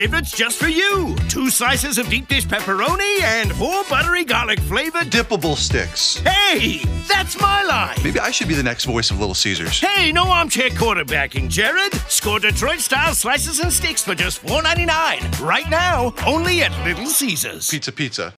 if it's just for you. 2 slices of deep dish pepperoni and 4 buttery garlic flavored dippable sticks. Hey, that's my line. Maybe I should be the next voice of Little Caesars. Hey, no armchair quarterbacking, Jared. Score Detroit-style slices and sticks for just $4.99. Right now, only at Little Caesars. Pizza.